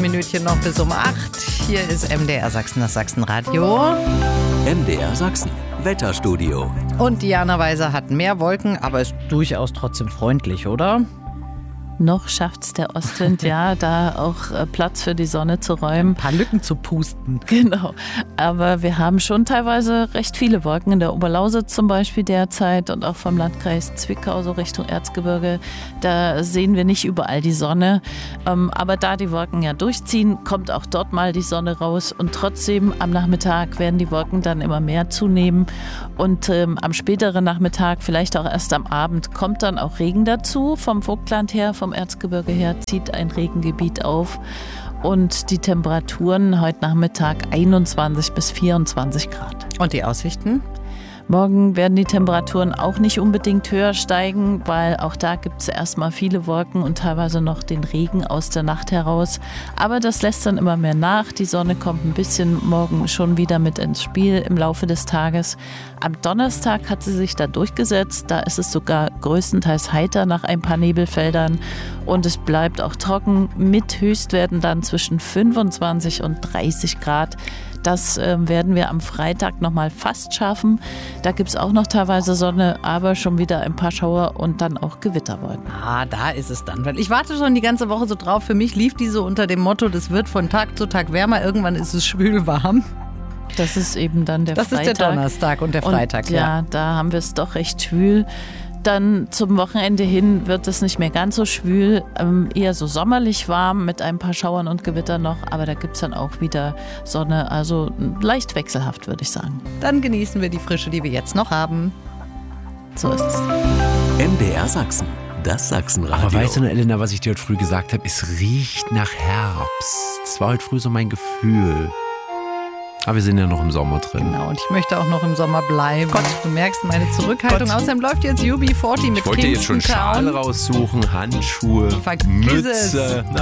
Minütchen noch bis um 8. Hier ist MDR Sachsen, das Sachsenradio. MDR Sachsen, Wetterstudio. Und Diana Weiser hat mehr Wolken, aber ist durchaus trotzdem freundlich, oder? Noch schafft's der Ostwind, ja, da auch Platz für die Sonne zu räumen. Ein paar Lücken zu pusten. Genau, aber wir haben schon teilweise recht viele Wolken in der Oberlausitz zum Beispiel derzeit und auch vom Landkreis Zwickau so Richtung Erzgebirge. Da sehen wir nicht überall die Sonne, aber da die Wolken ja durchziehen, kommt auch dort mal die Sonne raus und trotzdem am Nachmittag werden die Wolken dann immer mehr zunehmen und am späteren Nachmittag, vielleicht auch erst am Abend, kommt dann auch Regen dazu vom Vogtland her, vom Erzgebirge her zieht ein Regengebiet auf und die Temperaturen heute Nachmittag 21 bis 24 Grad. Und die Aussichten? Morgen werden die Temperaturen auch nicht unbedingt höher steigen, weil auch da gibt es erstmal viele Wolken und teilweise noch den Regen aus der Nacht heraus. Aber das lässt dann immer mehr nach. Die Sonne kommt ein bisschen morgen schon wieder mit ins Spiel im Laufe des Tages. Am Donnerstag hat sie sich da durchgesetzt. Da ist es sogar größtenteils heiter nach ein paar Nebelfeldern. Und es bleibt auch trocken mit Höchstwerten dann zwischen 25 und 30 Grad. Das werden wir am Freitag nochmal fast schaffen. Da gibt es auch noch teilweise Sonne, aber schon wieder ein paar Schauer und dann auch Gewitterwolken. Ah, da ist es dann. Weil ich warte schon die ganze Woche so drauf. Für mich lief die so unter dem Motto, das wird von Tag zu Tag wärmer. Irgendwann ist es schwül warm. Das ist eben dann der Freitag. Das ist der Donnerstag und der Freitag. Und ja, da haben wir es doch recht schwül. Dann zum Wochenende hin wird es nicht mehr ganz so schwül, eher so sommerlich warm mit ein paar Schauern und Gewitter noch, aber da gibt es dann auch wieder Sonne, also leicht wechselhaft, würde ich sagen. Dann genießen wir die Frische, die wir jetzt noch haben. So ist es. MDR Sachsen, das Sachsenradio. Aber weißt du, Elena, was ich dir heute früh gesagt habe? Es riecht nach Herbst. Das war heute früh so mein Gefühl. Aber wir sind ja noch im Sommer drin. Genau, und ich möchte auch noch im Sommer bleiben. Gott, du merkst meine Zurückhaltung. Außerdem läuft jetzt UB40 mit Ich wollte jetzt schon Schal raussuchen, Handschuhe, Vergiss Mütze. Es.